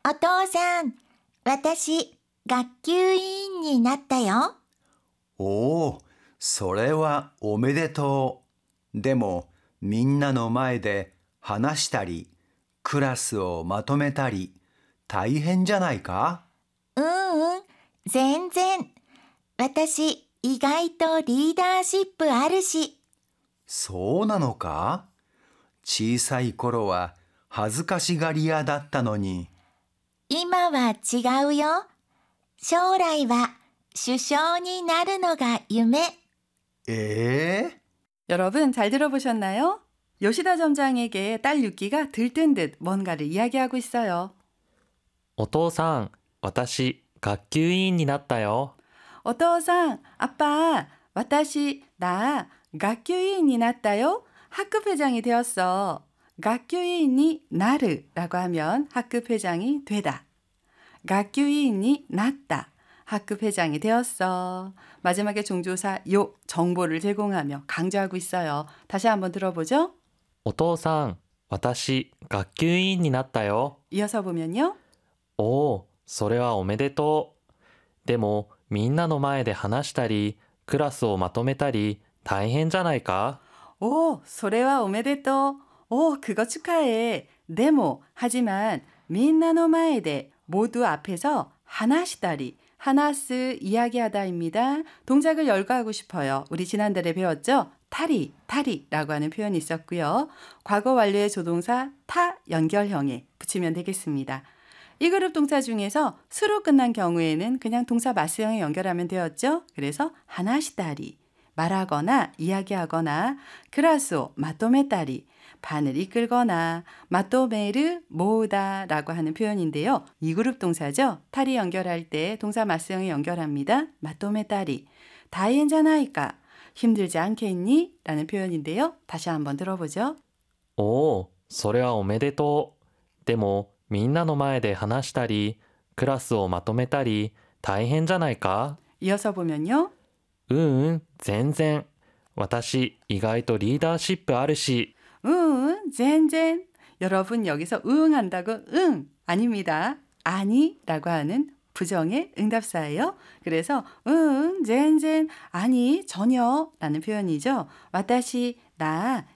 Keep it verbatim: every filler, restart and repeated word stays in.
お父さん、私、学級委員になったよ。 おお、それはおめでとう。でも、みんなの前で話したり、クラスをまとめたり、大変じゃないか？ うんうん、全然。私、意外とリーダーシップあるし。 そうなのか？小さい頃は恥ずかしがり屋だったのに。 今は違うよ。将来は首相になるのが夢。 ええ 여러분 잘 들어보셨나요? 요시다 점장에게 딸 유키가 들뜬 듯 뭔가를 이야기하고 있어요. お父さん、私、学級委員になったよ。 어떠상 아빠, 私, 나 학교위인이 났다요. 학급회장이 되었어. 학교위인이 나르라고 하면 학급회장이 되다. 학교위인이 났다. 학급회장이 되었어. 마지막에 종조사 요 정보를 제공하며 강조하고 있어요. 다시 한번 들어보죠. お父さん、私、学級委員になったよ。 이어서 보면요. おお、それはおめでとう。でも、みんなの前で話したり、クラスをまとめたり、大変じゃないか？ 오, 소래와 오메데또. 오, 그거 축하해. 데모, 하지만 민나노 마에데 모두 앞에서 하나시다리, 하나스 이야기하다입니다. 동작을 열거하고 싶어요. 우리 지난달에 배웠죠? 타리, 타리라고 하는 표현이 있었고요. 과거 완료의 조동사 타 연결형에 붙이면 되겠습니다. 이 그룹 동사 중에서 수로 끝난 경우에는 그냥 동사 마스형에 연결하면 되었죠. 그래서 하나시다리, 말하거나 이야기하거나 크라스오, 마토메다리, 반을 이끌거나 마토메르, 모으다라고 하는 표현인데요. 이 그룹 동사죠. 타리 연결할 때 동사 마스형에 연결합니다. 마토메다리, 다이엔자나이까, 힘들지 않겠니? 라는 표현인데요. 다시 한번 들어보죠. おお、それはおめでとう。でも、みんなの前で話したり、クラスをまとめたり、大変じゃないか？ 이어서 보면요. うんうん、全然。私、意外とリーダーシップあるし。 응, 젠젠. 여러분 여기서 응한다고 응 아닙니다. 아니라고 하는 부정의 응답사예요. 그래서 응, 젠젠, 아니, 전혀 라는 표현이죠. 와타시, 나